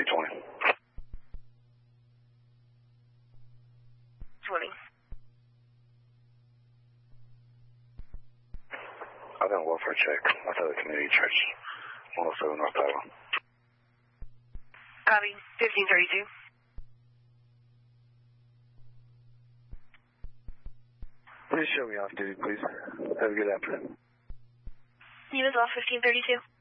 1520. 20. I've done a welfare check. Outside the community church. 107 North Iowa. Copy. 1532. Please show me off duty, please. Have a good afternoon. You as well, 1532.